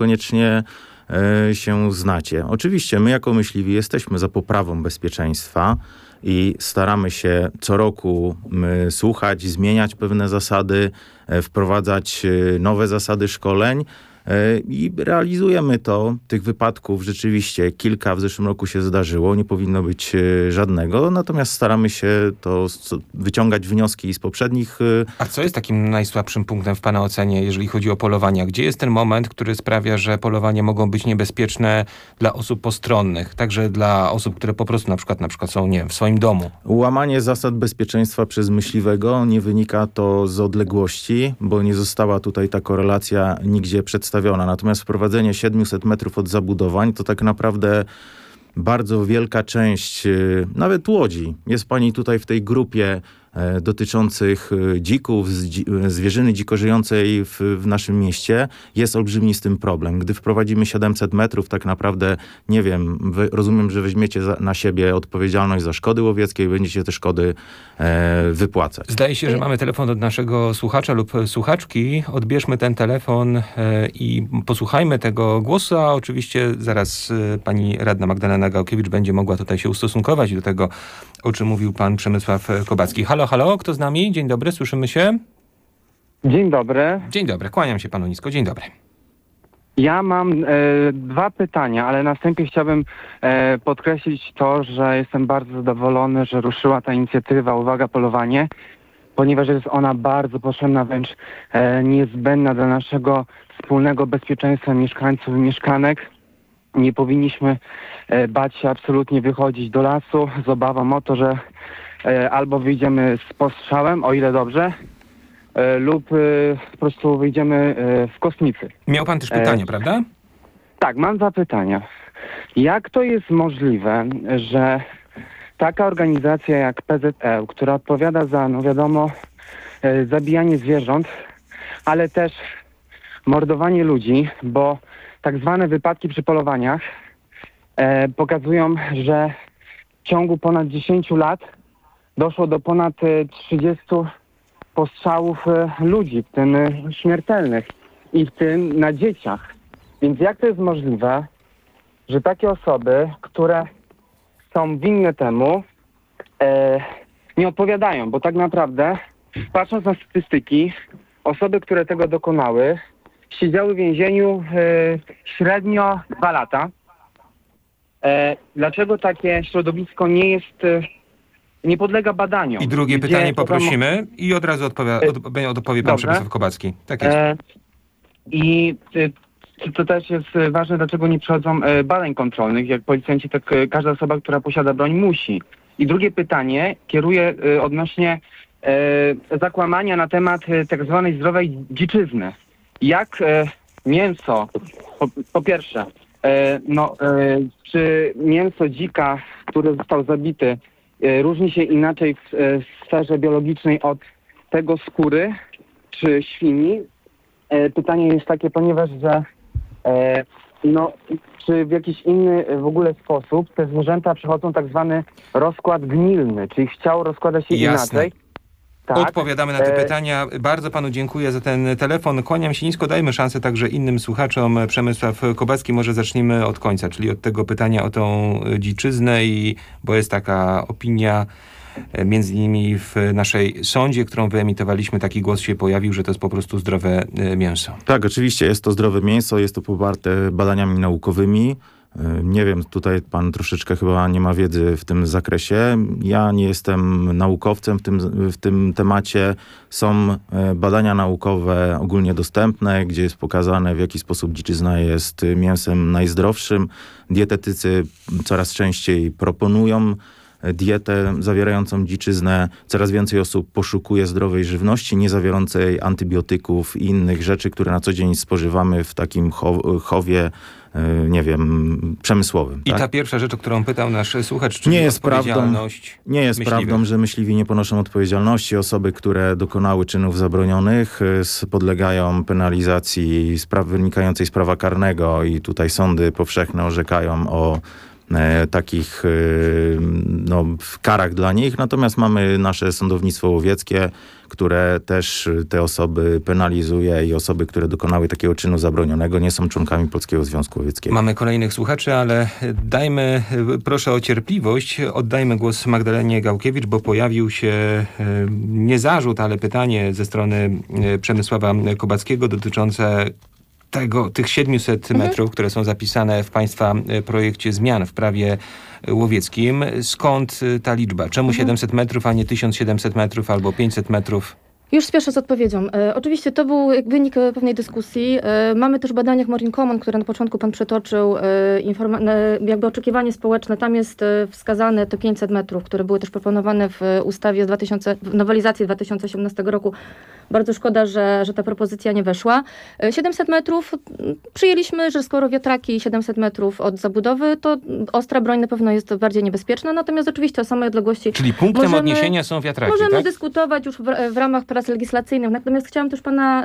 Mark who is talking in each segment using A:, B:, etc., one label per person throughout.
A: koniecznie się znacie. Oczywiście my jako myśliwi jesteśmy za poprawą bezpieczeństwa i staramy się co roku słuchać, zmieniać pewne zasady, wprowadzać nowe zasady szkoleń. I realizujemy to. Tych wypadków rzeczywiście kilka w zeszłym roku się zdarzyło. Nie powinno być żadnego. Natomiast staramy się to wyciągać wnioski z poprzednich.
B: A co jest takim najsłabszym punktem w pana ocenie, jeżeli chodzi o polowania? Gdzie jest ten moment, który sprawia, że polowania mogą być niebezpieczne dla osób postronnych? Także dla osób, które po prostu na przykład są, nie wiem, w swoim domu.
A: Łamanie zasad bezpieczeństwa przez myśliwego nie wynika to z odległości, bo nie została tutaj ta korelacja nigdzie przedstawiona. Natomiast wprowadzenie 700 metrów od zabudowań to tak naprawdę bardzo wielka część, nawet łodzi. Jest pani tutaj w tej grupie dotyczących dzików, zwierzyny dziko żyjącej w naszym mieście. Jest olbrzymi z tym problem. Gdy wprowadzimy 700 metrów, tak naprawdę, nie wiem, rozumiem, że weźmiecie na siebie odpowiedzialność za szkody łowieckie i będziecie te szkody wypłacać.
B: Zdaje się, że mamy telefon od naszego słuchacza lub słuchaczki. Odbierzmy ten telefon i posłuchajmy tego głosu, a oczywiście zaraz pani radna Magdalena Gałkiewicz będzie mogła tutaj się ustosunkować do tego, o czym mówił pan Przemysław Kobacki. Halo, kto z nami? Dzień dobry, słyszymy się?
C: Dzień dobry.
B: Dzień dobry, kłaniam się panu nisko. Dzień dobry.
C: Ja mam dwa pytania, ale na wstępie chciałbym podkreślić to, że jestem bardzo zadowolony, że ruszyła ta inicjatywa Uwaga Polowanie, ponieważ jest ona bardzo potrzebna, wręcz niezbędna dla naszego wspólnego bezpieczeństwa mieszkańców i mieszkanek. Nie powinniśmy bać się absolutnie wychodzić do lasu z obawą o to, że albo wyjdziemy z postrzałem, o ile dobrze, lub po prostu wyjdziemy w kostnicy.
B: Miał pan też pytanie, prawda?
C: Tak, mam dwa pytania. Jak to jest możliwe, że taka organizacja jak PZE, która odpowiada za, no wiadomo, zabijanie zwierząt, ale też mordowanie ludzi, bo tak zwane wypadki przy polowaniach pokazują, że w ciągu ponad 10 lat doszło do ponad 30 postrzałów ludzi, w tym śmiertelnych i w tym na dzieciach. Więc jak to jest możliwe, że takie osoby, które są winne temu, nie odpowiadają? Bo tak naprawdę, patrząc na statystyki, osoby, które tego dokonały, siedziały w więzieniu średnio 2 lata. Dlaczego takie środowisko nie podlega badaniom?
B: I drugie pytanie poprosimy i od razu odpowie pan Przemysław Kobacki. Tak jest.
C: I to też jest ważne, dlaczego nie przechodzą badań kontrolnych. Jak policjanci, tak każda osoba, która posiada broń, musi. I drugie pytanie kieruję odnośnie zakłamania na temat tak zwanej zdrowej dziczyzny. Jak mięso, po pierwsze, czy mięso dzika, który został zabity, różni się inaczej w sferze biologicznej od tego skóry czy świni? Pytanie jest takie, ponieważ że czy w jakiś inny w ogóle sposób te zwierzęta przechodzą tak zwany rozkład gnilny, czyli ich ciało rozkłada się inaczej. Tak.
B: Odpowiadamy na te pytania. Bardzo panu dziękuję za ten telefon. Kłaniam się nisko. Dajmy szansę także innym słuchaczom. Przemysław Kobacki, może zacznijmy od końca, czyli od tego pytania o tą dziczyznę, bo jest taka opinia, między innymi w naszej sądzie, którą wyemitowaliśmy, taki głos się pojawił, że to jest po prostu zdrowe mięso.
A: Tak, oczywiście jest to zdrowe mięso, jest to poparte badaniami naukowymi. Nie wiem, tutaj pan troszeczkę chyba nie ma wiedzy w tym zakresie. Ja nie jestem naukowcem w tym temacie. Są badania naukowe ogólnie dostępne, gdzie jest pokazane, w jaki sposób dziczyzna jest mięsem najzdrowszym. Dietetycy coraz częściej proponują dietę zawierającą dziczyznę. Coraz więcej osób poszukuje zdrowej żywności, nie zawierającej antybiotyków i innych rzeczy, które na co dzień spożywamy w takim chowie, nie wiem, przemysłowym.
B: I
A: tak?
B: ta pierwsza rzecz, o którą pytał nasz słuchacz, czyli odpowiedzialność
A: nie jest prawdą, że myśliwi nie ponoszą odpowiedzialności. Osoby, które dokonały czynów zabronionych, podlegają penalizacji wynikającej z prawa karnego i tutaj sądy powszechne orzekają o takich no, karach dla nich. Natomiast mamy nasze sądownictwo łowieckie, które też te osoby penalizuje i osoby, które dokonały takiego czynu zabronionego, nie są członkami Polskiego Związku Łowieckiego.
B: Mamy kolejnych słuchaczy, ale proszę o cierpliwość, oddajmy głos Magdalenie Gałkiewicz, bo pojawił się nie zarzut, ale pytanie ze strony Przemysława Kobackiego dotyczące tych 700 metrów, które są zapisane w Państwa projekcie zmian w prawie łowieckim. Skąd ta liczba? Czemu 700 metrów, a nie 1700 metrów albo 500 metrów?
D: Już spieszę z odpowiedzią. Oczywiście to był wynik pewnej dyskusji. Mamy też w badaniach Marine Common, które na początku pan przytoczył, jakby oczekiwanie społeczne. Tam jest wskazane te 500 metrów, które były też proponowane w ustawie w nowelizacji 2018 roku. Bardzo szkoda, że ta propozycja nie weszła. 700 metrów przyjęliśmy, że skoro wiatraki 700 metrów od zabudowy, to ostra broń na pewno jest bardziej niebezpieczna. Natomiast oczywiście o samej odległości
B: Czyli punktem odniesienia są wiatraki,
D: możemy
B: tak?
D: dyskutować już w ramach prac legislacyjnych. Natomiast chciałam też pana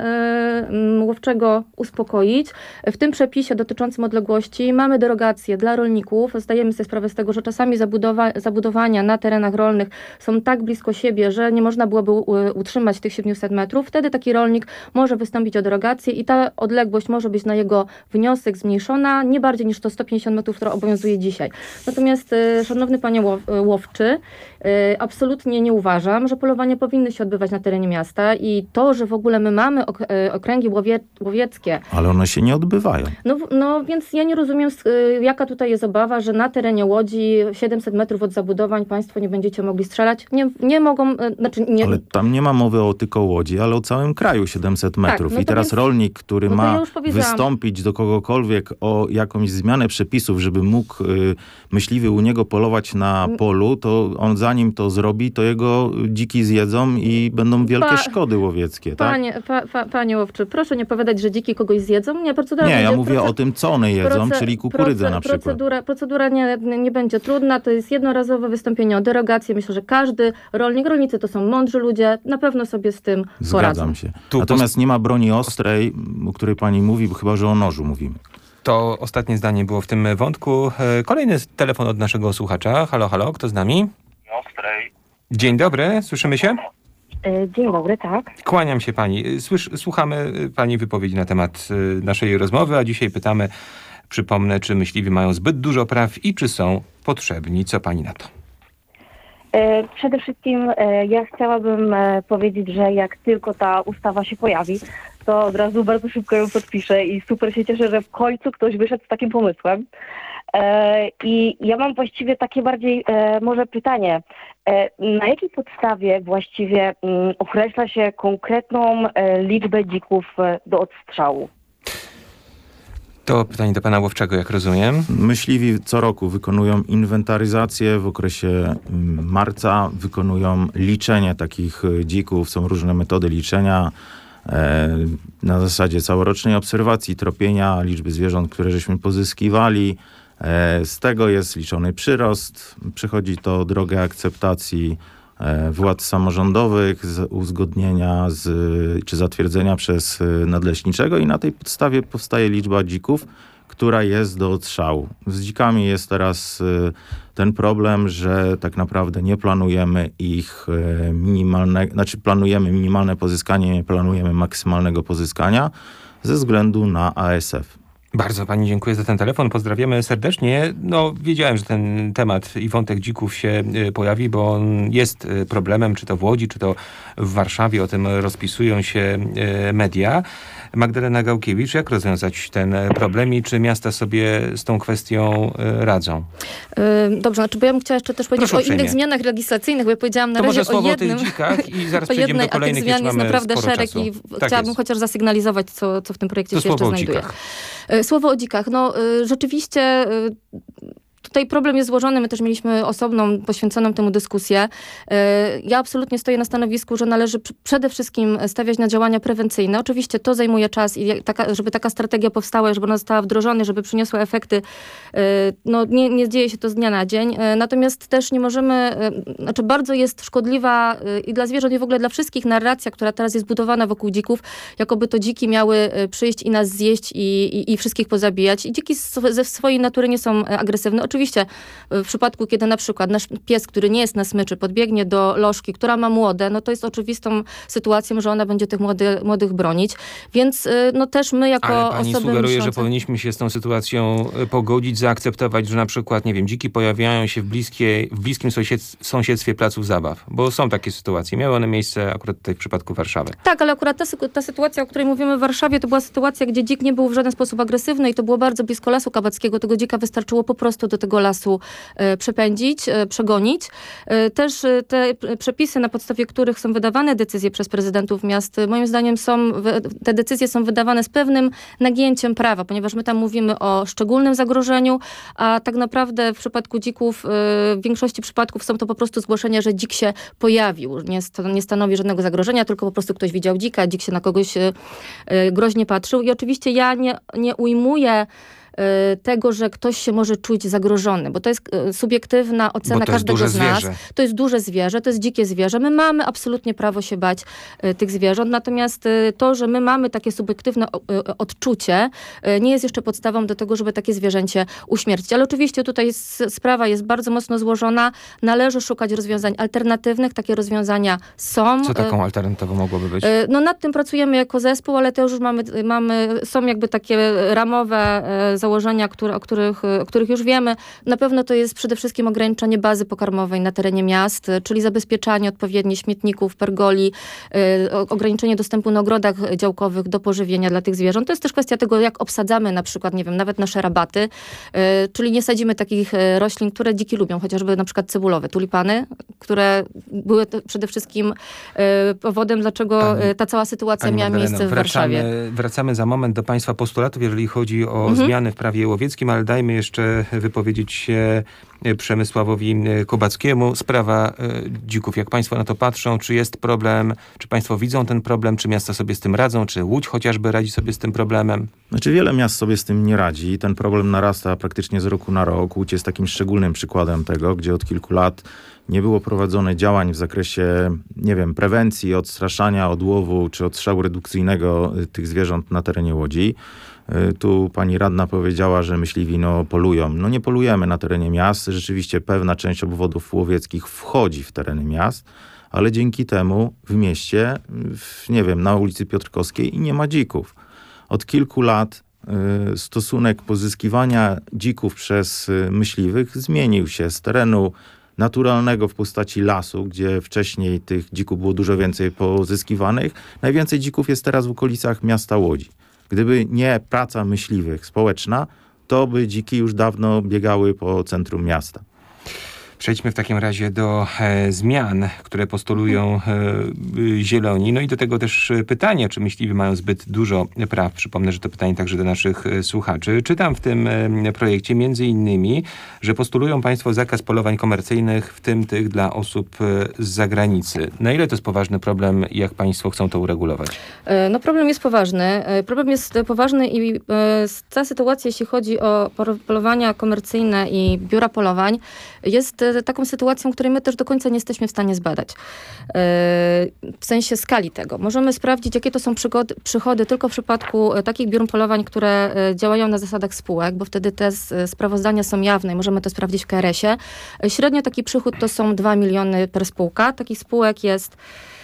D: Łowczego uspokoić. W tym przepisie dotyczącym odległości mamy derogacje dla rolników. Zdajemy sobie sprawę z tego, że czasami zabudowania na terenach rolnych są tak blisko siebie, że nie można byłoby utrzymać tych 700 metrów. Wtedy taki rolnik może wystąpić o derogację i ta odległość może być na jego wniosek zmniejszona nie bardziej niż to 150 metrów, która obowiązuje dzisiaj. Natomiast szanowny panie Łowczy, absolutnie nie uważam, że polowania powinny się odbywać na terenie miasta i to, że w ogóle my mamy okręgi łowieckie.
A: Ale one się nie odbywają.
D: No więc ja nie rozumiem, jaka tutaj jest obawa, że na terenie Łodzi 700 metrów od zabudowań państwo nie będziecie mogli strzelać. Nie mogą,
A: Ale tam nie ma mowy o tylko Łodzi, ale o całym kraju 700 metrów.
D: no
A: I
D: to
A: teraz
D: więc-
A: rolnik, który
D: no to ja
A: ma
D: już powiedziałam.
A: wystąpić do kogokolwiek o jakąś zmianę przepisów, żeby mógł myśliwy u niego polować na polu, to on zanim to zrobi, to jego dziki zjedzą i będą wielkie szkody łowieckie, tak?
D: Panie Łowczy, proszę nie opowiadać, że dziki kogoś zjedzą. Nie,
A: ja mówię o tym, co one jedzą, czyli kukurydzę na przykład.
D: Procedura nie będzie trudna, to jest jednorazowe wystąpienie o derogację. Myślę, że każdy rolnicy to są mądrzy ludzie, na pewno sobie z tym poradzą.
A: Zgadzam się. Natomiast nie ma broni ostrej, o której pani mówi, chyba że o nożu mówimy.
B: To ostatnie zdanie było w tym wątku. Kolejny telefon od naszego słuchacza. Halo, halo, kto z nami?
E: Ostrej.
B: Dzień dobry, słyszymy się?
F: Dzień dobry, tak.
B: Kłaniam się pani. Słuchamy pani wypowiedzi na temat naszej rozmowy, a dzisiaj pytamy, przypomnę, czy myśliwi mają zbyt dużo praw i czy są potrzebni. Co pani na to?
F: Przede wszystkim ja chciałabym powiedzieć, że jak tylko ta ustawa się pojawi, to od razu bardzo szybko ją podpiszę i super się cieszę, że w końcu ktoś wyszedł z takim pomysłem. I ja mam właściwie takie bardziej może pytanie. Na jakiej podstawie właściwie określa się konkretną liczbę dzików do odstrzału?
B: To pytanie do pana Łowczego, jak rozumiem.
A: Myśliwi co roku wykonują inwentaryzację w okresie marca, wykonują liczenie takich dzików, są różne metody liczenia na zasadzie całorocznej obserwacji, tropienia liczby zwierząt, które żeśmy pozyskiwali. Z tego jest liczony przyrost, przychodzi to drogę akceptacji władz samorządowych, uzgodnienia czy zatwierdzenia przez nadleśniczego i na tej podstawie powstaje liczba dzików, która jest do odstrzału. Z dzikami jest teraz ten problem, że tak naprawdę nie planujemy ich planujemy minimalne pozyskanie, nie planujemy maksymalnego pozyskania ze względu na ASF.
B: Bardzo pani dziękuję za ten telefon. Pozdrawiamy serdecznie. No, wiedziałem, że ten temat i wątek dzików się pojawi, bo on jest problemem, czy to w Łodzi, czy to w Warszawie. O tym rozpisują się media. Magdalena Gałkiewicz, jak rozwiązać ten problem i czy miasta sobie z tą kwestią radzą?
D: Dobrze, bo ja bym chciała jeszcze też powiedzieć
B: Proszę
D: o innych
B: uprzejmie.
D: zmianach legislacyjnych, bo ja powiedziałam na
B: To
D: razie
B: może słowo
D: o jednym.
B: o tych dzikach i zaraz
D: O
B: przejdziemy
D: jednej,
B: do
D: a tych
B: kolejnych,
D: zmian
B: jeszcze
D: jest
B: mamy
D: naprawdę
B: sporo
D: szereg
B: czasu.
D: i
B: Tak
D: chciałabym
B: jest.
D: chociaż zasygnalizować, co w tym projekcie
B: To
D: się jeszcze
B: słowo o
D: znajduje.
B: dzikach.
D: Słowo o dzikach. No rzeczywiście tutaj problem jest złożony. My też mieliśmy osobną, poświęconą temu dyskusję. Ja absolutnie stoję na stanowisku, że należy przede wszystkim stawiać na działania prewencyjne. Oczywiście to zajmuje czas i żeby taka strategia powstała, żeby ona została wdrożona, żeby przyniosła efekty. No nie dzieje się to z dnia na dzień. Natomiast też nie możemy, bardzo jest szkodliwa i dla zwierząt i w ogóle dla wszystkich narracja, która teraz jest budowana wokół dzików, jakoby to dziki miały przyjść i nas zjeść i wszystkich pozabijać. I dziki ze swojej natury nie są agresywne. Oczywiście oczywiście w przypadku, kiedy na przykład nasz pies, który nie jest na smyczy, podbiegnie do lożki, która ma młode, no to jest oczywistą sytuacją, że ona będzie tych młodych bronić. Więc no też my jako
B: Ale pani
D: osoby
B: sugeruje,
D: myślące...
B: że powinniśmy się z tą sytuacją pogodzić, zaakceptować, że na przykład, nie wiem, dziki pojawiają się w bliskim sąsiedztwie placów zabaw, bo są takie sytuacje. Miały one miejsce akurat tutaj w przypadku Warszawy.
D: Tak, ale akurat ta sytuacja, o której mówimy w Warszawie, to była sytuacja, gdzie dzik nie był w żaden sposób agresywny i to było bardzo blisko Lasu Kabackiego. Tego dzika wystarczyło po prostu do tego lasu przepędzić, przegonić. Też te przepisy, na podstawie których są wydawane decyzje przez prezydentów miast, moim zdaniem te decyzje są wydawane z pewnym nagięciem prawa, ponieważ my tam mówimy o szczególnym zagrożeniu, a tak naprawdę w przypadku dzików, w większości przypadków są to po prostu zgłoszenia, że dzik się pojawił. Nie stanowi żadnego zagrożenia, tylko po prostu ktoś widział dzika, dzik się na kogoś groźnie patrzył. I oczywiście ja nie ujmuję tego, że ktoś się może czuć zagrożony, bo to jest subiektywna ocena każdego z nas. To jest duże zwierzę, to jest dzikie zwierzę. My mamy absolutnie prawo się bać tych zwierząt, natomiast to, że my mamy takie subiektywne odczucie, nie jest jeszcze podstawą do tego, żeby takie zwierzęcie uśmiercić. Ale oczywiście tutaj sprawa jest bardzo mocno złożona. Należy szukać rozwiązań alternatywnych. Takie rozwiązania są.
B: Co taką alternatywą mogłoby być?
D: No nad tym pracujemy jako zespół, ale to już są jakby takie ramowe założenia, o których już wiemy. Na pewno to jest przede wszystkim ograniczenie bazy pokarmowej na terenie miast, czyli zabezpieczanie odpowiednich śmietników, pergoli, ograniczenie dostępu na ogrodach działkowych do pożywienia dla tych zwierząt. To jest też kwestia tego, jak obsadzamy na przykład, nie wiem, nawet nasze rabaty, czyli nie sadzimy takich roślin, które dziki lubią, chociażby na przykład cebulowe, tulipany, które były przede wszystkim powodem, dlaczego ta cała sytuacja miała miejsce w Warszawie.
B: Wracamy za moment do państwa postulatów, jeżeli chodzi o zmiany w prawie łowieckim, ale dajmy jeszcze wypowiedzieć się Przemysławowi Kobackiemu. Sprawa dzików. Jak państwo na to patrzą? Czy jest problem? Czy państwo widzą ten problem? Czy miasta sobie z tym radzą? Czy Łódź chociażby radzi sobie z tym problemem?
A: Znaczy wiele miast sobie z tym nie radzi. Ten problem narasta praktycznie z roku na rok. Łódź jest takim szczególnym przykładem tego, gdzie od kilku lat nie było prowadzone działań w zakresie, nie wiem, prewencji, odstraszania, odłowu czy odstrzału redukcyjnego tych zwierząt na terenie Łodzi. Tu pani radna powiedziała, że myśliwi polują. No nie polujemy na terenie miast. Rzeczywiście pewna część obwodów łowieckich wchodzi w tereny miast, ale dzięki temu w mieście, nie wiem, na ulicy Piotrkowskiej nie ma dzików. Od kilku lat stosunek pozyskiwania dzików przez myśliwych zmienił się z terenu naturalnego w postaci lasu, gdzie wcześniej tych dzików było dużo więcej pozyskiwanych. Najwięcej dzików jest teraz w okolicach miasta Łodzi. Gdyby nie praca myśliwych społeczna, to by dziki już dawno biegały po centrum miasta.
B: Przejdźmy w takim razie do zmian, które postulują Zieloni. No i do tego też pytanie, czy myśliwi mają zbyt dużo praw. Przypomnę, że to pytanie także do naszych słuchaczy. Czytam w tym projekcie między innymi, że postulują państwo zakaz polowań komercyjnych, w tym tych dla osób z zagranicy. Na ile to jest poważny problem i jak państwo chcą to uregulować?
D: No problem jest poważny. Problem jest poważny i ta sytuacja, jeśli chodzi o polowania komercyjne i biura polowań, jest taką sytuacją, której my też do końca nie jesteśmy w stanie zbadać. W sensie skali tego. Możemy sprawdzić, jakie to są przychody tylko w przypadku takich biur polowań, które działają na zasadach spółek, bo wtedy te sprawozdania są jawne i możemy to sprawdzić w KRS-ie. Średnio taki przychód to są 2 miliony per spółka. Takich spółek jest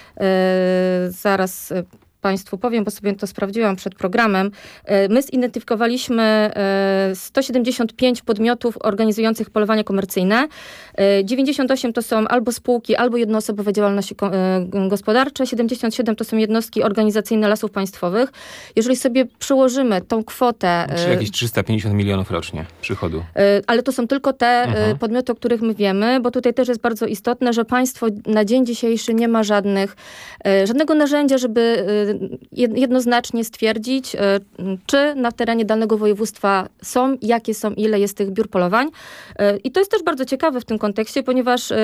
D: zaraz państwu powiem, bo sobie to sprawdziłam przed programem. My zidentyfikowaliśmy 175 podmiotów organizujących polowania komercyjne. 98 to są albo spółki, albo jednoosobowe działalności gospodarcze. 77 to są jednostki organizacyjne Lasów Państwowych. Jeżeli sobie przyłożymy tą kwotę...
B: Czyli jakieś 350 milionów rocznie przychodu.
D: Ale to są tylko te podmioty, o których my wiemy, bo tutaj też jest bardzo istotne, że państwo na dzień dzisiejszy nie ma żadnego narzędzia, żeby jednoznacznie stwierdzić, czy na terenie danego województwa są, jakie są, ile jest tych biur polowań. I to jest też bardzo ciekawe w tym kontekście, ponieważ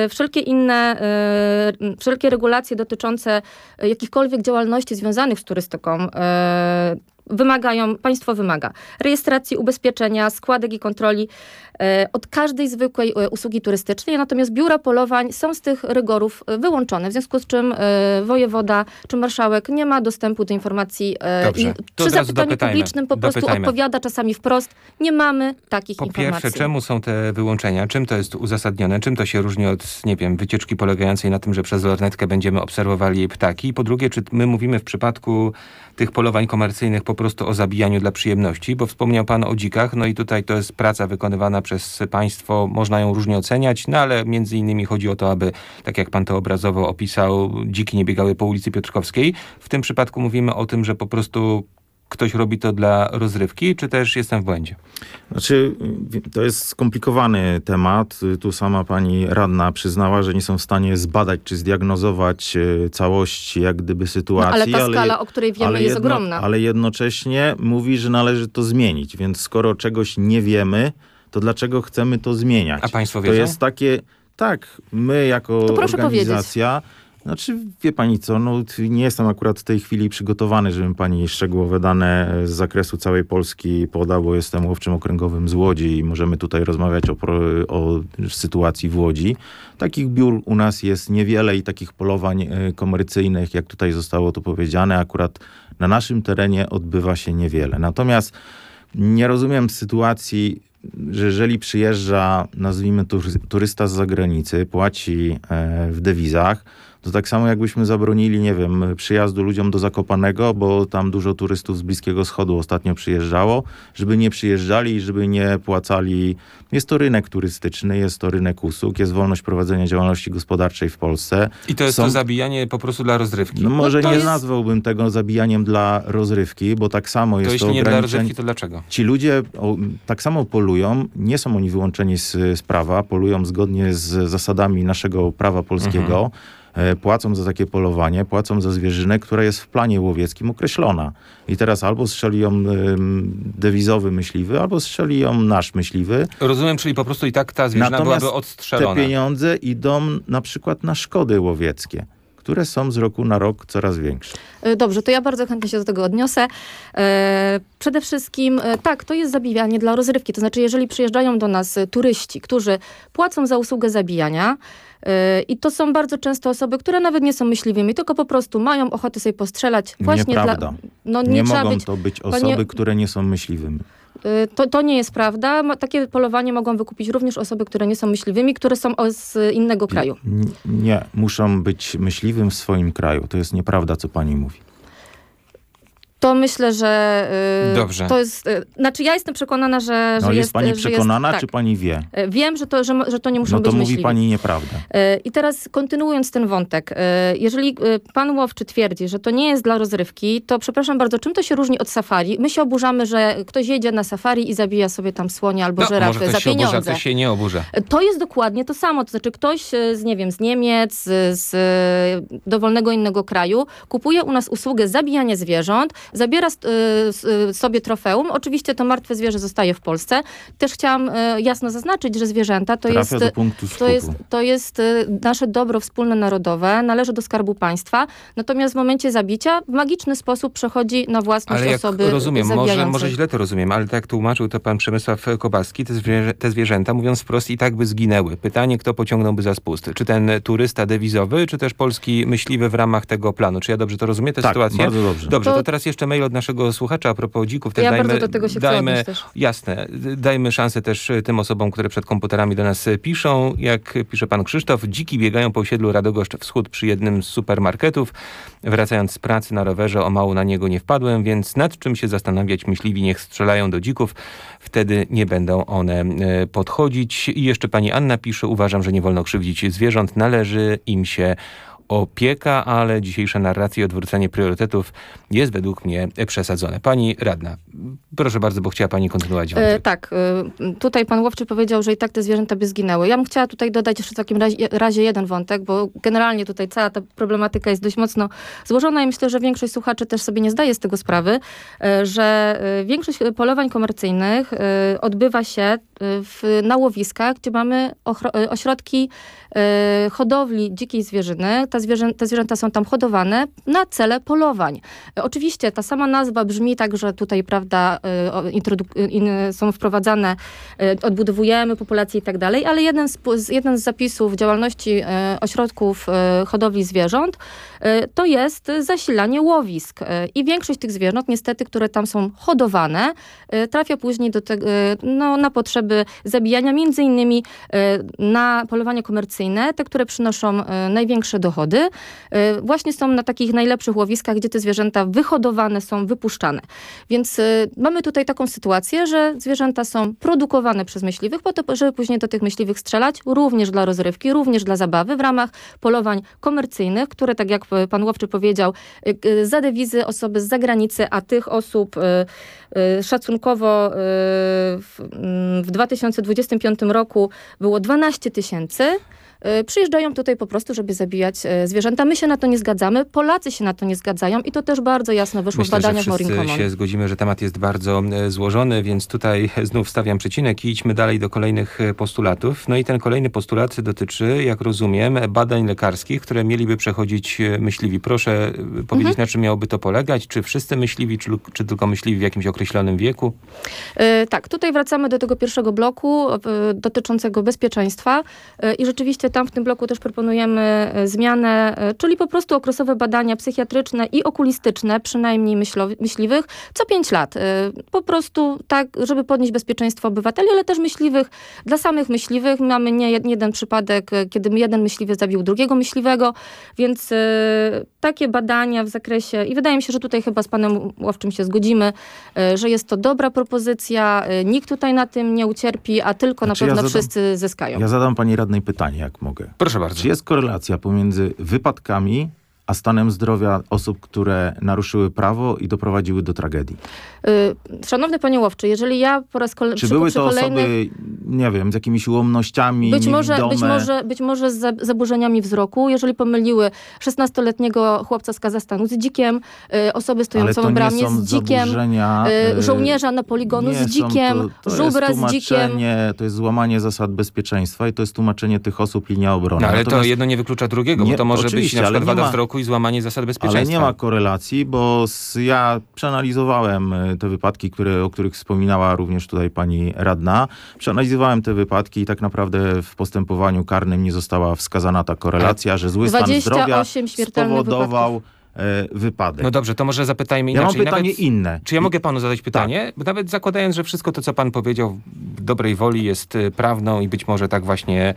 D: wszelkie regulacje dotyczące jakichkolwiek działalności związanych z turystyką państwo wymaga rejestracji, ubezpieczenia, składek i kontroli od każdej zwykłej usługi turystycznej, natomiast biura polowań są z tych rygorów wyłączone, w związku z czym wojewoda czy marszałek nie ma dostępu do informacji
B: Dobrze,
D: i
B: to
D: przy
B: od razu
D: zapytaniu publicznym po prostu odpowiada czasami wprost, nie mamy takich
B: Po
D: informacji.
B: pierwsze, czemu są te wyłączenia? Czym to jest uzasadnione? Czym to się różni od, nie wiem, wycieczki polegającej na tym, że przez lornetkę będziemy obserwowali ptaki? Po drugie, czy my mówimy w przypadku tych polowań komercyjnych po prostu o zabijaniu dla przyjemności? Bo wspomniał pan o dzikach, no i tutaj to jest praca wykonywana przez państwo, można ją różnie oceniać, no ale między innymi chodzi o to, aby, tak jak pan to obrazowo opisał, dziki nie biegały po ulicy Piotrkowskiej. W tym przypadku mówimy o tym, że po prostu ktoś robi to dla rozrywki, czy też jestem w błędzie?
A: Znaczy, to jest skomplikowany temat. Tu sama pani radna przyznała, że nie są w stanie zbadać czy zdiagnozować całości jak gdyby sytuacji.
D: Ale ta skala, o której wiemy, jest ogromna.
A: Ale jednocześnie mówi, że należy to zmienić. Więc skoro czegoś nie wiemy, to dlaczego chcemy to zmieniać?
B: A państwo wiedzą?
A: To jest takie, tak, my jako
D: to proszę
A: organizacja... Znaczy, wie pani co, no nie jestem akurat w tej chwili przygotowany, żebym pani szczegółowe dane z zakresu całej Polski podał, bo jestem łowczym okręgowym z Łodzi i możemy tutaj rozmawiać o sytuacji w Łodzi. Takich biur u nas jest niewiele i takich polowań komercyjnych, jak tutaj zostało to powiedziane, akurat na naszym terenie odbywa się niewiele. Natomiast nie rozumiem sytuacji, że jeżeli przyjeżdża, nazwijmy turysta z zagranicy, płaci w dewizach, to tak samo jakbyśmy zabronili, nie wiem, przyjazdu ludziom do Zakopanego, bo tam dużo turystów z Bliskiego Wschodu ostatnio przyjeżdżało, żeby nie przyjeżdżali i żeby nie płacali. Jest to rynek turystyczny, jest to rynek usług, jest wolność prowadzenia działalności gospodarczej w Polsce.
B: I to jest to zabijanie po prostu dla rozrywki?
A: No może nie nazwałbym tego zabijaniem dla rozrywki, bo tak samo jest to
B: jeśli nie dla rozrywki, to dlaczego?
A: Ci ludzie tak samo polują, nie są oni wyłączeni z prawa, polują zgodnie z zasadami naszego prawa polskiego, płacą za takie polowanie, płacą za zwierzynę, która jest w planie łowieckim określona. I teraz albo strzeli ją dewizowy myśliwy, albo strzeli ją nasz myśliwy.
B: Rozumiem, czyli po prostu i tak ta zwierzyna byłaby odstrzelona.
A: Te pieniądze idą na przykład na szkody łowieckie, które są z roku na rok coraz większe.
D: Dobrze, to ja bardzo chętnie się do tego odniosę. Przede wszystkim tak, to jest zabijanie dla rozrywki. To znaczy, jeżeli przyjeżdżają do nas turyści, którzy płacą za usługę zabijania, i to są bardzo często osoby, które nawet nie są myśliwymi, tylko po prostu mają ochotę sobie postrzelać właśnie
A: Nieprawda. Nie mogą to być osoby, które nie są myśliwymi.
D: To nie jest prawda. Takie polowanie mogą wykupić również osoby, które nie są myśliwymi, które są z innego kraju.
A: Nie, muszą być myśliwym w swoim kraju. To jest nieprawda, co pani mówi.
D: To myślę, że
B: Dobrze.
D: To jest... Znaczy ja jestem przekonana, że
A: jest pani przekonana,
D: tak.
A: czy pani wie?
D: Wiem, że to nie muszą
A: no to
D: być
A: mówi
D: myśliwi.
A: pani nieprawdę.
D: I teraz kontynuując ten wątek. Jeżeli pan łowczy twierdzi, że to nie jest dla rozrywki, to przepraszam bardzo, czym to się różni od safari? My się oburzamy, że ktoś jedzie na safari i zabija sobie tam słonia albo żyrafy za pieniądze.
B: Może ktoś się nie oburza.
D: To jest dokładnie to samo. To znaczy ktoś z Niemiec, z dowolnego innego kraju kupuje u nas usługę zabijania zwierząt, zabiera sobie trofeum. Oczywiście to martwe zwierzę zostaje w Polsce. Też chciałam jasno zaznaczyć, że zwierzęta to jest nasze dobro wspólne narodowe, należy do Skarbu Państwa. Natomiast w momencie zabicia w magiczny sposób przechodzi na własność osoby zabijającej.
B: Może źle to rozumiem, ale tak jak tłumaczył to pan Przemysław Kobaski, te zwierzęta, mówiąc wprost, i tak by zginęły. Pytanie, kto pociągnąłby za spust? Czy ten turysta dewizowy, czy też polski myśliwy w ramach tego planu? Czy ja dobrze to rozumiem, tę sytuację?
A: Bardzo dobrze.
B: Dobrze, to teraz jeszcze mail od naszego słuchacza a propos dzików. Też
D: bardzo do tego się chcę odnieść też.
B: Jasne. Dajmy szansę też tym osobom, które przed komputerami do nas piszą. Jak pisze pan Krzysztof, dziki biegają po osiedlu Radogoszcz Wschód przy jednym z supermarketów. Wracając z pracy na rowerze, o mało na niego nie wpadłem, więc nad czym się zastanawiać? Myśliwi niech strzelają do dzików. Wtedy nie będą one podchodzić. I jeszcze pani Anna pisze, uważam, że nie wolno krzywdzić zwierząt. Należy im się opieka, ale dzisiejsza narracja i odwrócenie priorytetów jest według mnie przesadzone. Pani radna, proszę bardzo, bo chciała pani kontynuować wątek.
D: Tak, tutaj pan łowczy powiedział, że i tak te zwierzęta by zginęły. Ja bym chciała tutaj dodać jeszcze w takim razie jeden wątek, bo generalnie tutaj cała ta problematyka jest dość mocno złożona i myślę, że większość słuchaczy też sobie nie zdaje z tego sprawy, że większość polowań komercyjnych odbywa się na łowiskach, gdzie mamy ośrodki hodowli dzikiej zwierzyny. Te zwierzęta są tam hodowane na cele polowań. Oczywiście ta sama nazwa brzmi tak, że tutaj, prawda, są wprowadzane, odbudowujemy populację i tak dalej, ale jeden z zapisów działalności ośrodków hodowli zwierząt to jest zasilanie łowisk. I większość tych zwierząt, niestety, które tam są hodowane, trafia później do tego, na potrzeby zabijania, między innymi na polowania komercyjne, te, które przynoszą największe dochody, właśnie są na takich najlepszych łowiskach, gdzie te zwierzęta wyhodowane są, wypuszczane. Więc mamy tutaj taką sytuację, że zwierzęta są produkowane przez myśliwych po to, żeby później do tych myśliwych strzelać, również dla rozrywki, również dla zabawy w ramach polowań komercyjnych, które, tak jak pan Łowczy powiedział, za dewizy osoby z zagranicy, a tych osób szacunkowo w 2025 roku było 12 000. Przyjeżdżają tutaj po prostu, żeby zabijać zwierzęta. My się na to nie zgadzamy, Polacy się na to nie zgadzają i to też bardzo jasno wyszło w badaniach Morin Common.
B: Wszyscy się zgodzimy, że temat jest bardzo złożony, więc tutaj znów stawiam przecinek i idźmy dalej do kolejnych postulatów. No i ten kolejny postulat dotyczy, jak rozumiem, badań lekarskich, które mieliby przechodzić myśliwi. Proszę powiedzieć, na czym miałoby to polegać? Czy wszyscy myśliwi, czy tylko myśliwi w jakimś określonym wieku?
D: Tak, tutaj wracamy do tego pierwszego bloku dotyczącego bezpieczeństwa i rzeczywiście tam w tym bloku też proponujemy zmianę, czyli po prostu okresowe badania psychiatryczne i okulistyczne, przynajmniej myśliwych, co 5 lat. Po prostu tak, żeby podnieść bezpieczeństwo obywateli, ale też myśliwych. Dla samych myśliwych mamy nie jeden przypadek, kiedy jeden myśliwy zabił drugiego myśliwego, więc takie badania w zakresie, i wydaje mi się, że tutaj chyba z panem Łowczym się zgodzimy, że jest to dobra propozycja, nikt tutaj na tym nie ucierpi, a tylko na pewno wszyscy zyskają.
A: Ja zadam pani radnej pytanie, jak mogę.
B: Proszę bardzo.
A: Czy jest korelacja pomiędzy wypadkami a stanem zdrowia osób, które naruszyły prawo i doprowadziły do tragedii?
D: Szanowny panie Łowczy, jeżeli ja po raz kolejny...
A: Czy były to osoby, nie wiem, z jakimiś ułomnościami,
D: być może z zaburzeniami wzroku, jeżeli pomyliły 16-letniego chłopca z Kazachstanu z dzikiem, osoby stojącą w bramie z dzikiem, żołnierza na poligonu z dzikiem, żubra z dzikiem.
A: To jest złamanie zasad bezpieczeństwa i to jest tłumaczenie tych osób linia obrony.
B: No, ale to jedno nie wyklucza drugiego, bo to może być na przykład wada wzroku i złamanie zasad bezpieczeństwa.
A: Ale nie ma korelacji, bo ja przeanalizowałem te wypadki, o których wspominała również tutaj pani radna. Przeanalizowałem te wypadki i tak naprawdę w postępowaniu karnym nie została wskazana ta korelacja, że zły stan zdrowia spowodował wypadek.
B: No dobrze, to może zapytajmy inaczej.
A: Ja mam pytanie inne.
B: Czy ja mogę panu zadać pytanie?
A: Tak.
B: Bo nawet zakładając, że wszystko to, co pan powiedział w dobrej woli jest prawdą i być może tak właśnie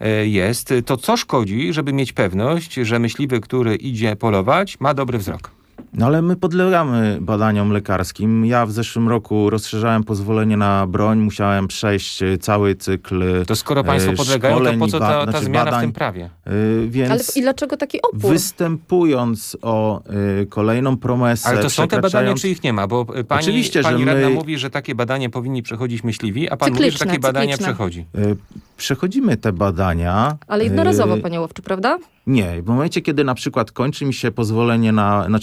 B: jest, to co szkodzi, żeby mieć pewność, że myśliwy, który idzie polować, ma dobry wzrok?
A: No ale my podlegamy badaniom lekarskim. Ja w zeszłym roku rozszerzałem pozwolenie na broń, musiałem przejść cały cykl
B: To skoro państwo podlegają, to po co ta zmiana
A: badań,
B: w tym prawie?
A: Więc
D: ale i dlaczego taki opór?
A: Występując o kolejną promesę...
B: Ale to są te badania, czy ich nie ma? Bo pani radna mówi, że takie badania powinni przechodzić myśliwi, a pan mówi, że takie badania przechodzi.
A: Przechodzimy te badania.
D: Ale jednorazowo, panie Łowczy, prawda?
A: Nie. W momencie, kiedy na przykład kończy mi się pozwolenie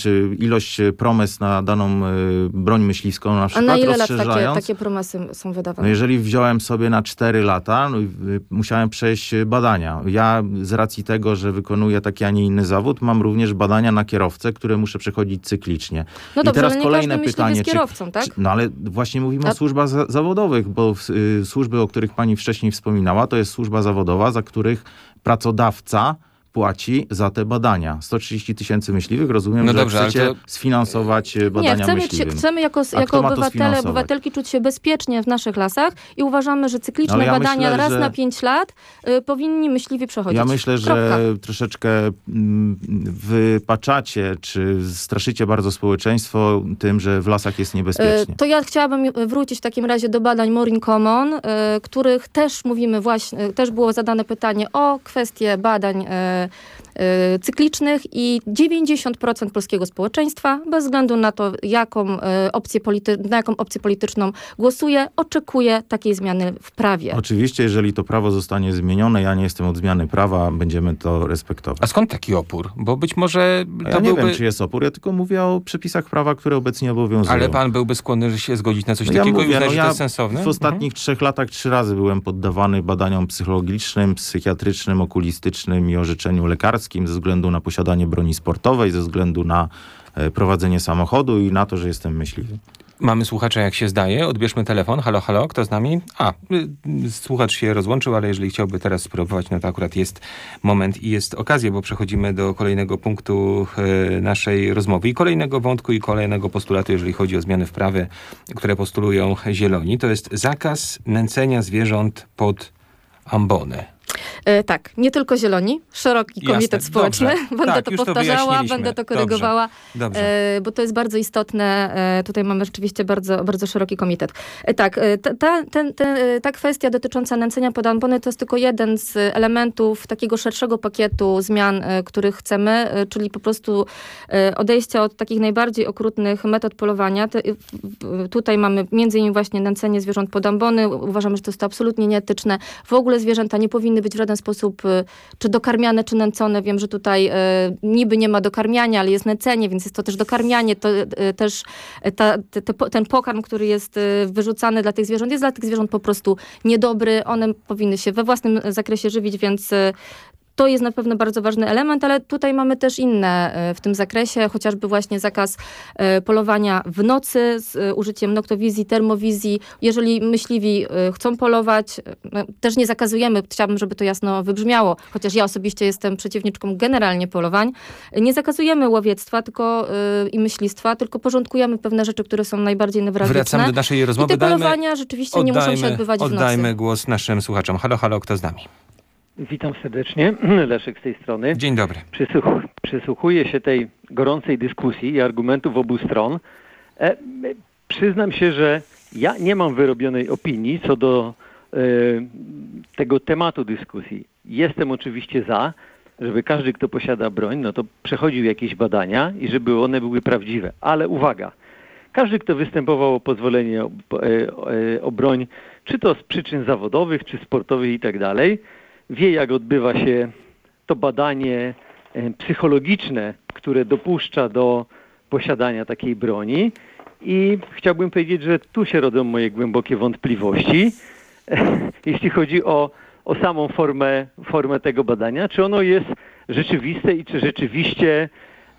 A: ilość promes na daną broń myśliwską, na przykład
D: a na ile
A: rozszerzając,
D: lat takie promesy są wydawane?
A: No jeżeli wziąłem sobie na 4 lata, musiałem przejść badania. Ja z racji tego, że wykonuję taki, a nie inny zawód, mam również badania na kierowcę, które muszę przechodzić cyklicznie.
D: No dobrze,
A: i teraz
D: ale nie
A: kolejne
D: każdy
A: pytanie.
D: jest kierowcą, tak?
A: No ale właśnie mówimy o służbach zawodowych, bo służby, o których pani wcześniej wspominała, to jest służba zawodowa, za których pracodawca płaci za te badania. 130 000 myśliwych, rozumiem,
B: no
A: że
B: dobrze,
A: chcecie sfinansować badania myśliwym.
D: Chcemy jako obywatele czuć się bezpiecznie w naszych lasach i uważamy, że cykliczne badania raz na 5 lat powinni myśliwi przechodzić.
A: Ja myślę, że troszeczkę wypaczacie, czy straszycie bardzo społeczeństwo tym, że w lasach jest niebezpiecznie.
D: To ja chciałabym wrócić w takim razie do badań Morin Common, których też mówimy właśnie, też było zadane pytanie o kwestię badań cyklicznych i 90% polskiego społeczeństwa, bez względu na to, na jaką opcję polityczną głosuje, oczekuje takiej zmiany w prawie.
A: Oczywiście, jeżeli to prawo zostanie zmienione, ja nie jestem od zmiany prawa, będziemy to respektować.
B: A skąd taki opór? Bo być może to
A: Ja nie
B: byłby...
A: wiem, czy jest opór, ja tylko mówię o przepisach prawa, które obecnie obowiązują.
B: Ale pan byłby skłonny się zgodzić na coś
A: Ja
B: takiego i
A: mówię,
B: uznać, że to
A: ja
B: jest sensowne?
A: w ostatnich 3 latach 3 razy byłem poddawany badaniom psychologicznym, psychiatrycznym, okulistycznym i orzeczeniu lekarskim ze względu na posiadanie broni sportowej, ze względu na prowadzenie samochodu i na to, że jestem myśliwy.
B: Mamy słuchacza, jak się zdaje. Odbierzmy telefon. Halo, halo, kto z nami? Słuchacz się rozłączył, ale jeżeli chciałby teraz spróbować, no to akurat jest moment i jest okazja, bo przechodzimy do kolejnego punktu naszej rozmowy i kolejnego wątku i kolejnego postulatu, jeżeli chodzi o zmiany w prawie, które postulują Zieloni. To jest zakaz nęcenia zwierząt pod ambony.
D: Tak, nie tylko Zieloni, szeroki komitet
B: Jasne,
D: społeczny.
B: dobrze.
D: Będę
B: Tak,
D: to
B: już to
D: powtarzała,
B: wyjaśniliśmy.
D: będę to korygowała,
B: Dobrze.
D: bo to jest bardzo istotne. Tutaj mamy rzeczywiście bardzo, bardzo szeroki komitet. Tak, ta kwestia dotycząca nęcenia pod ambony to jest tylko jeden z elementów takiego szerszego pakietu zmian, których chcemy, czyli po prostu odejście od takich najbardziej okrutnych metod polowania. Tutaj mamy między innymi właśnie nęcenie zwierząt pod ambony. Uważamy, że to jest to absolutnie nieetyczne. W ogóle zwierzęta nie powinny być w żaden sposób czy dokarmiane, czy nęcone. Wiem, że tutaj niby nie ma dokarmiania, ale jest nęcenie, więc jest to też dokarmianie. To też ten pokarm, który jest wyrzucany dla tych zwierząt, jest dla tych zwierząt po prostu niedobry. One powinny się we własnym zakresie żywić, więc to jest na pewno bardzo ważny element, ale tutaj mamy też inne w tym zakresie, chociażby właśnie zakaz polowania w nocy z użyciem noktowizji, termowizji. Jeżeli myśliwi chcą polować, też nie zakazujemy, chciałabym, żeby to jasno wybrzmiało, chociaż ja osobiście jestem przeciwniczką generalnie polowań. Nie zakazujemy łowiectwa i myślistwa, tylko porządkujemy pewne rzeczy, które są najbardziej newralgiczne.
B: Wracamy do naszej rozmowy.
D: I te polowania rzeczywiście nie muszą się odbywać w nocy.
B: Oddajmy głos naszym słuchaczom. Halo, halo, kto z nami?
E: Witam serdecznie, Leszek z tej strony.
B: Dzień dobry.
E: Przysłuchuję się tej gorącej dyskusji i argumentów obu stron. Przyznam się, że ja nie mam wyrobionej opinii co do tego tematu dyskusji. Jestem oczywiście za, żeby każdy, kto posiada broń, no to przechodził jakieś badania i żeby one były prawdziwe. Ale uwaga, każdy, kto występował o pozwolenie o broń, czy to z przyczyn zawodowych, czy sportowych i tak dalej, wie, jak odbywa się to badanie psychologiczne, które dopuszcza do posiadania takiej broni. I chciałbym powiedzieć, że tu się rodzą moje głębokie wątpliwości, jeśli chodzi o samą formę tego badania. Czy ono jest rzeczywiste i czy rzeczywiście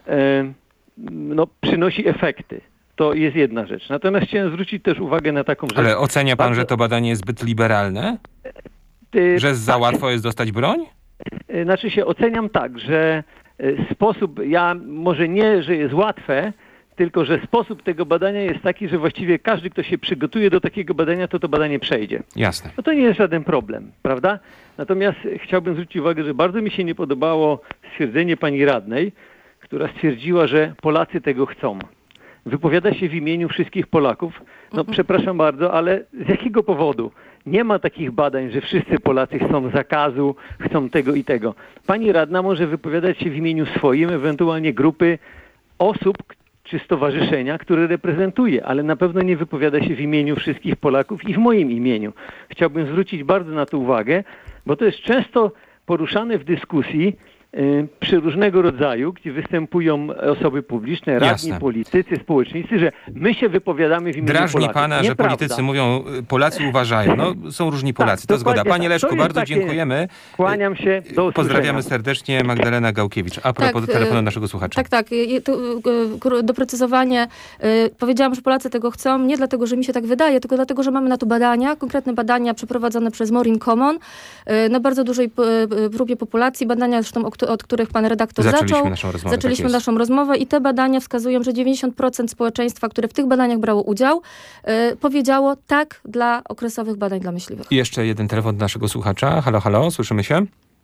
E: przynosi efekty. To jest jedna rzecz. Natomiast chciałem zwrócić też uwagę na taką rzecz.
B: Ale ocenia pan, że to badanie jest zbyt liberalne? Że za łatwo jest dostać broń?
E: Znaczy się oceniam tak, że sposób, może nie, że jest łatwe, tylko że sposób tego badania jest taki, że właściwie każdy, kto się przygotuje do takiego badania, to badanie przejdzie.
B: Jasne.
E: No to nie jest żaden problem, prawda? Natomiast chciałbym zwrócić uwagę, że bardzo mi się nie podobało stwierdzenie pani radnej, która stwierdziła, że Polacy tego chcą. Wypowiada się w imieniu wszystkich Polaków. No przepraszam bardzo, ale z jakiego powodu? Nie ma takich badań, że wszyscy Polacy chcą zakazu, chcą tego i tego. Pani radna może wypowiadać się w imieniu swoim, ewentualnie grupy osób czy stowarzyszenia, które reprezentuje, ale na pewno nie wypowiada się w imieniu wszystkich Polaków i w moim imieniu. Chciałbym zwrócić bardzo na to uwagę, bo to jest często poruszane w dyskusji przy różnego rodzaju, gdzie występują osoby publiczne, radni, politycy, społecznicy, że my się wypowiadamy w imieniu
B: Polaków. Drażni pana, że politycy mówią, Polacy uważają. No, są różni Polacy, to zgoda. Panie Leszku, bardzo dziękujemy.
E: Kłaniam się, do usłyszenia.
B: Pozdrawiamy serdecznie, Magdalena Gałkiewicz. A propos telefonu naszego słuchacza.
D: Tak. Doprecyzowanie. Powiedziałam, że Polacy tego chcą, nie dlatego, że mi się tak wydaje, tylko dlatego, że mamy na to badania, konkretne badania przeprowadzone przez Maureen Common na bardzo dużej próbie populacji. Badania zresztą, od których pan redaktor zaczęliśmy naszą rozmowę i te badania wskazują, że 90% społeczeństwa, które w tych badaniach brało udział, powiedziało tak dla okresowych badań dla myśliwych.
B: I jeszcze jeden telefon do naszego słuchacza. Halo, halo, słyszymy się?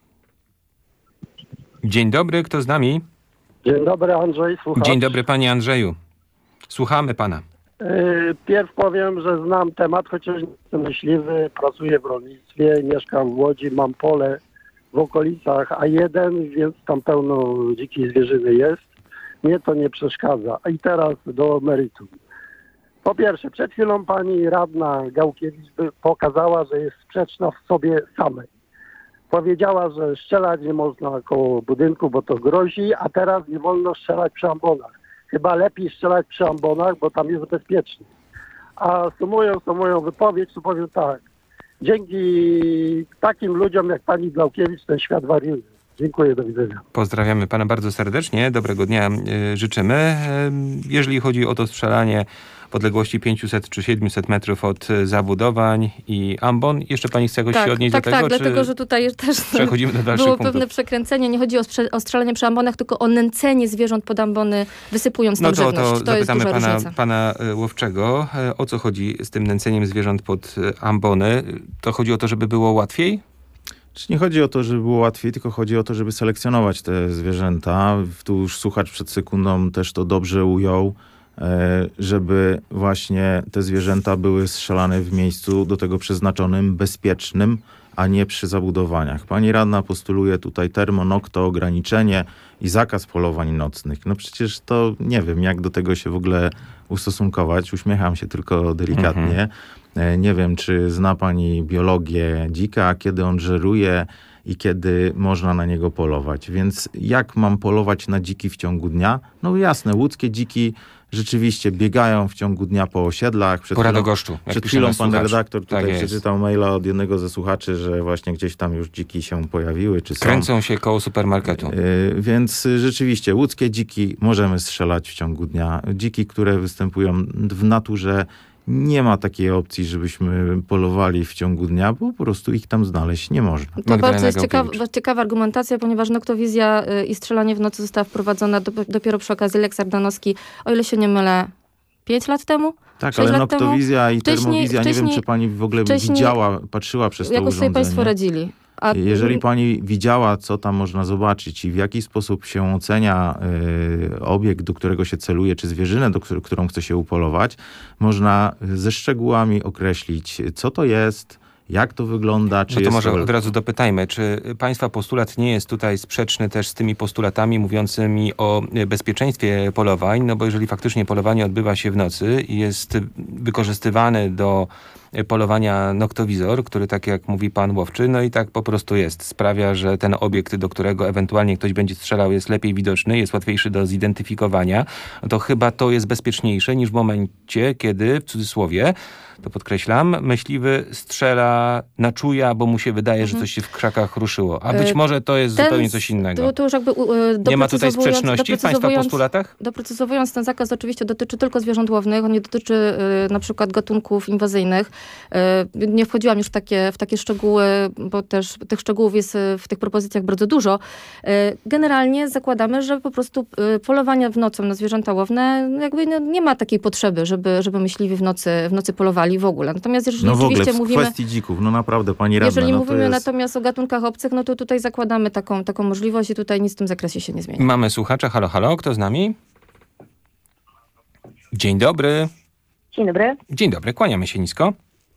B: Dzień dobry, kto z nami?
G: Dzień dobry, Andrzej, słucham.
B: Dzień dobry, panie Andrzeju. Słuchamy pana.
G: Pierw powiem, że znam temat, chociaż nie jestem myśliwy, pracuję w rolnictwie, mieszkam w Łodzi, mam pole w okolicach A1, więc tam pełno dzikiej zwierzyny jest. Mnie to nie przeszkadza. I teraz do meritum. Po pierwsze, przed chwilą pani radna Gałkiewicz pokazała, że jest sprzeczna w sobie samej. Powiedziała, że strzelać nie można koło budynku, bo to grozi, a teraz nie wolno strzelać przy ambonach. Chyba lepiej strzelać przy ambonach, bo tam jest bezpiecznie. A sumując wypowiedź, to powiem tak. Dzięki takim ludziom jak pani Gałkiewicz ten świat wariuje. Dziękuję, do widzenia.
B: Pozdrawiamy pana bardzo serdecznie, dobrego dnia życzymy. Jeżeli chodzi o to strzelanie w odległości 500 czy 700 metrów od zabudowań i ambon, jeszcze pani chce jakoś się odnieść do tego?
D: Tak, dlatego, że tutaj też
B: przechodzimy do dalszych
D: było
B: punktów.
D: pewne przekręcenie. Nie chodzi o strzelanie przy ambonach, tylko o nęcenie zwierząt pod ambony, wysypując tam żywność.
B: To
D: To jest
B: zapytamy
D: duża różnica.
B: pana Łowczego, o co chodzi z tym nęceniem zwierząt pod ambony? To chodzi o to, żeby było łatwiej?
A: Czy nie chodzi o to, żeby było łatwiej, tylko chodzi o to, żeby selekcjonować te zwierzęta. Tu już słuchacz przed sekundą też to dobrze ujął, żeby właśnie te zwierzęta były strzelane w miejscu do tego przeznaczonym, bezpiecznym, a nie przy zabudowaniach. Pani radna postuluje tutaj termonokto, ograniczenie i zakaz polowań nocnych. No przecież to nie wiem, jak do tego się w ogóle ustosunkować. Uśmiecham się tylko delikatnie. Nie wiem, czy zna pani biologię dzika, kiedy on żeruje i kiedy można na niego polować. Więc jak mam polować na dziki w ciągu dnia? No jasne, łódzkie dziki rzeczywiście biegają w ciągu dnia po osiedlach.
B: Pora do goszczu.
A: Przed chwilą pan redaktor tutaj
B: Tak
A: przeczytał maila od jednego ze słuchaczy, że właśnie gdzieś tam już dziki się pojawiły, czy są.
B: Kręcą się koło supermarketu.
A: Więc rzeczywiście łódzkie dziki możemy strzelać w ciągu dnia. Dziki, które występują w naturze, nie ma takiej opcji, żebyśmy polowali w ciągu dnia, bo po prostu ich tam znaleźć nie można.
D: To bardzo jest ciekawa argumentacja, ponieważ noktowizja i strzelanie w nocy została wprowadzona dopiero przy okazji Lex Ardanowski, o ile się nie mylę, 5 lat temu?
A: Tak, ale noktowizja i termowizja, nie wiem, czy pani w ogóle widziała, patrzyła przez to
D: jakoś
A: urządzenie.
D: sobie państwo radzili.
A: Jeżeli pani widziała, co tam można zobaczyć i w jaki sposób się ocenia obiekt, do którego się celuje, czy zwierzynę, którą chce się upolować, można ze szczegółami określić, co to jest, jak to wygląda, czy
B: no to
A: jest
B: może
A: to...
B: od razu dopytajmy, czy państwa postulat nie jest tutaj sprzeczny też z tymi postulatami mówiącymi o bezpieczeństwie polowań, no bo jeżeli faktycznie polowanie odbywa się w nocy i jest wykorzystywany do polowania noktowizor, który, tak jak mówi pan Łowczy, no i tak po prostu jest. Sprawia, że ten obiekt, do którego ewentualnie ktoś będzie strzelał, jest lepiej widoczny, jest łatwiejszy do zidentyfikowania, no to chyba to jest bezpieczniejsze niż w momencie, kiedy, w cudzysłowie, to podkreślam, myśliwy strzela na czuja, bo mu się wydaje, że coś się w krzakach ruszyło. A być może to jest zupełnie coś innego.
D: To już jakby
B: nie ma tutaj sprzeczności w państwa postulatach?
D: Doprecyzowując, ten zakaz oczywiście dotyczy tylko zwierząt łownych, on nie dotyczy na przykład gatunków inwazyjnych. Nie wchodziłam już w takie szczegóły, bo też tych szczegółów jest w tych propozycjach bardzo dużo. Generalnie zakładamy, że po prostu polowania w nocą na zwierzęta łowne jakby nie ma takiej potrzeby, żeby myśliwi w nocy polowali w ogóle. Natomiast jeżeli
A: w kwestii dzików, no naprawdę, pani radna.
D: Jeżeli mówimy
A: jest...
D: natomiast o gatunkach obcych, no to tutaj zakładamy taką możliwość i tutaj nic w tym zakresie się nie zmieni.
B: Mamy słuchacza. Halo, halo, kto z nami? Dzień dobry.
F: Dzień dobry.
B: Dzień dobry, kłaniamy się nisko.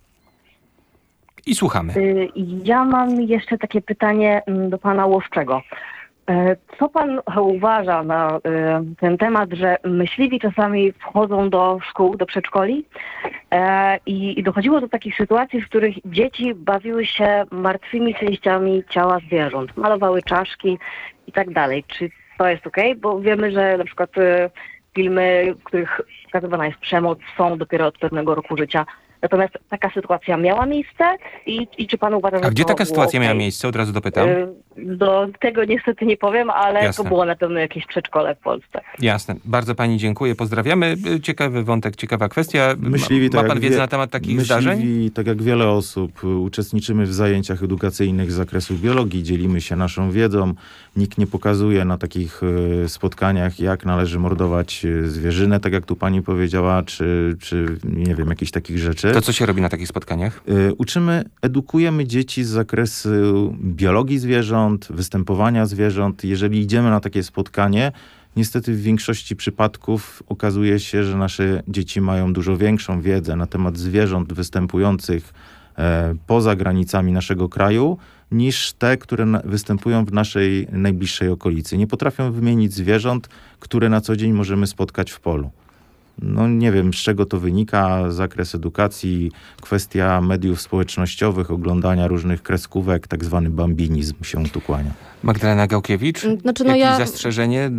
B: I słuchamy.
F: Ja mam jeszcze takie pytanie do pana Łowczego. Co pan uważa na ten temat, że myśliwi czasami wchodzą do szkół, do przedszkoli i dochodziło do takich sytuacji, w których dzieci bawiły się martwymi częściami ciała zwierząt, malowały czaszki i tak dalej. Czy to jest okej? Bo wiemy, że na przykład filmy, w których pokazywana jest przemoc, są dopiero od pewnego roku życia. Natomiast taka sytuacja miała miejsce i czy pan uważa, że
B: A gdzie
F: to
B: taka
F: było
B: sytuacja miała
F: okej?
B: miejsce? Od razu dopytam.
F: Do tego niestety nie powiem, ale
B: Jasne.
F: to było na pewno jakieś przedszkole w Polsce.
B: Jasne. Bardzo pani dziękuję. Pozdrawiamy. Ciekawy wątek, ciekawa kwestia.
A: Myśliwi,
B: ma pan wiedzę na temat takich zdarzeń?
A: Tak jak wiele osób, uczestniczymy w zajęciach edukacyjnych z zakresu biologii, dzielimy się naszą wiedzą. Nikt nie pokazuje na takich spotkaniach, jak należy mordować zwierzynę, tak jak tu pani powiedziała, czy nie wiem, jakichś takich rzeczy.
B: To co się robi na takich spotkaniach?
A: Edukujemy dzieci z zakresu biologii zwierząt, występowania zwierząt. Jeżeli idziemy na takie spotkanie, niestety w większości przypadków okazuje się, że nasze dzieci mają dużo większą wiedzę na temat zwierząt występujących poza granicami naszego kraju, niż te, które występują w naszej najbliższej okolicy. Nie potrafią wymienić zwierząt, które na co dzień możemy spotkać w polu. No nie wiem, z czego to wynika, zakres edukacji, kwestia mediów społecznościowych, oglądania różnych kreskówek, tak zwany bambinizm się tu kłania.
B: Magdalena Gałkiewicz,
D: Znaczy,
B: jakieś zastrzeżenie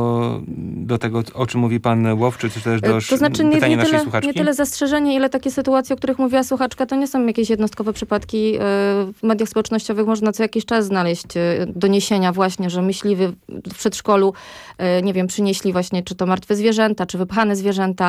B: do tego, o czym mówi pan Łowczy, czy też do
D: to znaczy
B: pytania naszej słuchaczki?
D: Nie tyle zastrzeżenie, ile takie sytuacje, o których mówiła słuchaczka, to nie są jakieś jednostkowe przypadki. W mediach społecznościowych można co jakiś czas znaleźć doniesienia właśnie, że myśliwi w przedszkolu, nie wiem, przynieśli właśnie czy to martwe zwierzęta, czy wypchane zwierzęta,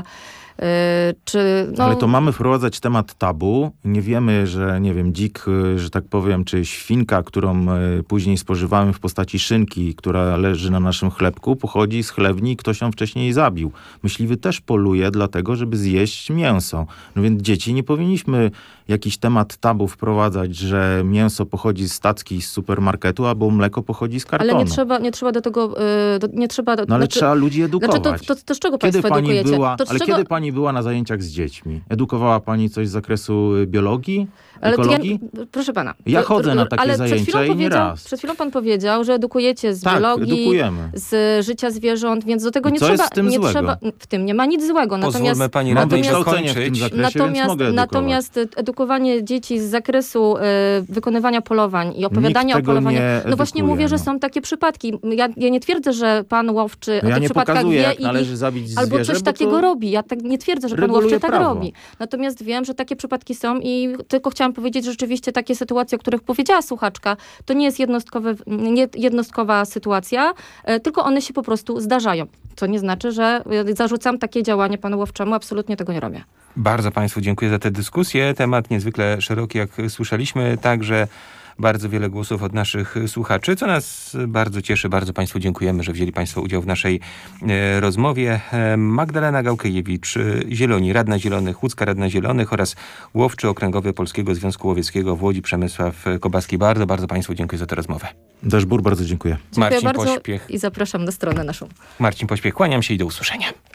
D: czy... No...
A: Ale to mamy wprowadzać temat tabu. Nie wiemy, że nie wiem, dzik, że tak powiem, czy świnka, którą później spożywamy w postaci szynki, która leży na naszym chlebku, pochodzi z chlewni i ktoś ją wcześniej zabił. Myśliwy też poluje dlatego, żeby zjeść mięso. No więc dzieci nie powinniśmy jakiś temat tabu wprowadzać, że mięso pochodzi z tacki z supermarketu, albo mleko pochodzi z kartonu.
D: Ale nie trzeba do tego...
A: No ale trzeba ludzi edukować.
D: Znaczy to z czego państwo edukujecie?
A: Kiedy pani była na zajęciach z dziećmi? Edukowała pani coś z zakresu biologii, ekologii?
D: Proszę pana.
A: Ja chodzę na takie zajęcia i nie raz.
D: Przed chwilą pan powiedział, że edukujecie z biologii,
A: edukujemy.
D: z życia zwierząt, więc do tego
A: I
D: nie
A: co
D: trzeba...
A: jest w tym złego?
D: W tym nie ma nic złego.
B: Pozwólmy pani
A: Mam
B: radnej
A: wykształcenie w tym
B: dokończyć.
A: zakresie, więc mogę edukować.
D: Natomiast edukowanie dzieci z zakresu wykonywania polowań i opowiadania o polowaniu... No właśnie mówię, że są takie przypadki. Ja nie twierdzę, że pan Łowczy o tych przypadkach wie
A: jak należy zabić zwierzę,
D: albo coś takiego robi. Ja tak nie twierdzę, że pan Łowczy tak robi. Natomiast wiem, że takie przypadki są i tylko chciałam powiedzieć, że rzeczywiście takie sytuacje, o których powiedziała słuchaczka, to nie jest jednostkowa sytuacja, tylko one się po prostu zdarzają. Co nie znaczy, że zarzucam takie działanie panu Łowczemu. Absolutnie tego nie robię.
B: Bardzo państwu dziękuję za tę dyskusję. Temat niezwykle szeroki, jak słyszeliśmy. Także bardzo wiele głosów od naszych słuchaczy, co nas bardzo cieszy. Bardzo państwu dziękujemy, że wzięli państwo udział w naszej rozmowie. Magdalena Gałkiewicz, Zieloni, Radna Zielonych, Łódzka Radna Zielonych oraz Łowczy Okręgowy Polskiego Związku Łowieckiego w Łodzi, Przemysław Kobaski. Bardzo, bardzo państwu dziękuję za tę rozmowę.
A: Deszbur, bardzo dziękuję.
D: Dziękuję bardzo i zapraszam na stronę naszą.
B: Marcin Pośpiech, kłaniam się i do usłyszenia.